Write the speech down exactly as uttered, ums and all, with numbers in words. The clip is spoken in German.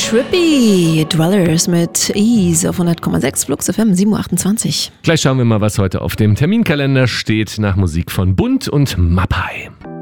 Trippy Dwellers mit Ease auf hundert Komma sechs Flux F M, sieben Uhr achtundzwanzig. Gleich schauen wir mal, was heute auf dem Terminkalender steht nach Musik von Bunt und Mappai.